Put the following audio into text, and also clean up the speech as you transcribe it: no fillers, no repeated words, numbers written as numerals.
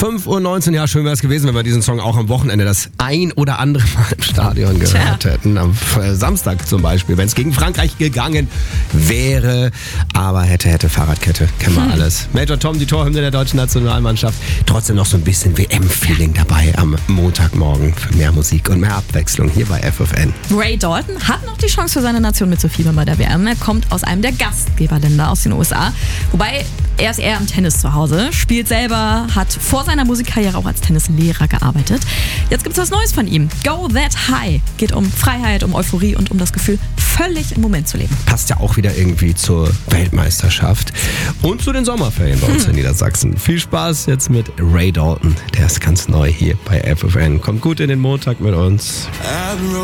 5:19 Uhr, ja, schön wäre es gewesen, wenn wir diesen Song auch am Wochenende das ein oder andere Mal im Stadion gehört hätten. Am Samstag zum Beispiel, wenn es gegen Frankreich gegangen wäre. Aber hätte Fahrradkette, kennen wir alles. Major Tom, die Torhymne der deutschen Nationalmannschaft. Trotzdem noch so ein bisschen WM-Feeling dabei am Montagmorgen für mehr Musik und mehr Abwechslung hier bei FFN. Ray Dalton hat noch die Chance für seine Nation mitzufiebern bei der WM. Er kommt aus einem der Gastgeberländer aus den USA. Wobei er ist eher am Tennis zu Hause, spielt selber, hat vor seiner Musikkarriere auch als Tennislehrer gearbeitet. Jetzt gibt es was Neues von ihm. Go That High. Geht um Freiheit, um Euphorie und um das Gefühl, völlig im Moment zu leben. Passt ja auch wieder irgendwie zur Weltmeisterschaft und zu den Sommerferien bei uns in Niedersachsen. Viel Spaß jetzt mit Ray Dalton. Der ist ganz neu hier bei FFN. Kommt gut in den Montag mit uns.